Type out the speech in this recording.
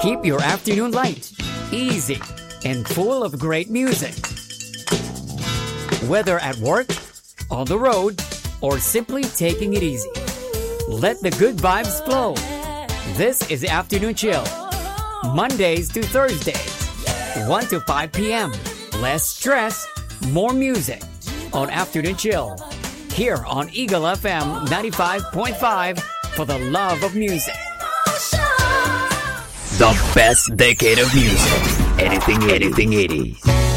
Keep your afternoon light, easy, and full of great music. Whether at work, on the road, or simply taking it easy, let the good vibes flow. This is Afternoon Chill, Mondays to Thursdays, 1 to 5 p.m. Less stress, more music on Afternoon Chill, here on Eagle FM 95.5 for the love of music. The best decade of music. Anything 80s.